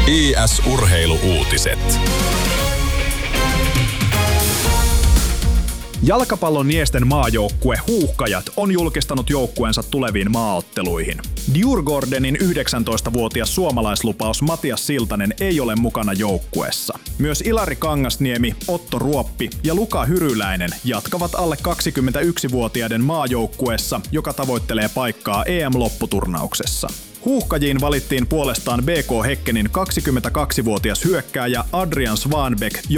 IS-urheilu-uutiset. Jalkapallon miesten maajoukkue Huuhkajat on julkistanut joukkueensa tuleviin maaotteluihin. Djurgårdenin 19-vuotias suomalaislupaus Matias Siltanen ei ole mukana joukkueessa. Myös Ilari Kangasniemi, Otto Ruoppi ja Luka Hyryläinen jatkavat alle 21-vuotiaiden maajoukkueessa, joka tavoittelee paikkaa EM-lopputurnauksessa. Huuhkajiin valittiin puolestaan BK Häckenin 22-vuotias hyökkääjä Adrian Svanbeck jo